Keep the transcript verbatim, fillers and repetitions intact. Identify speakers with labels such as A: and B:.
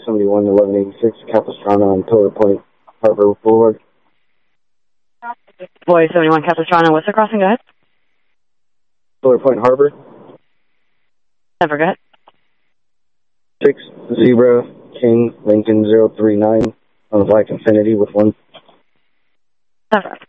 A: seventy-one, eleven eighty-six, Capistrano on Pillar Point Harbor Boulevard.
B: Boy seventy-one, Capistrano. What's the crossing? Go ahead.
A: Pillar Point Harbor.
B: Never go ahead.
A: six, Zebra, King, Lincoln zero three nine on the Black Infinity with one.
B: Never.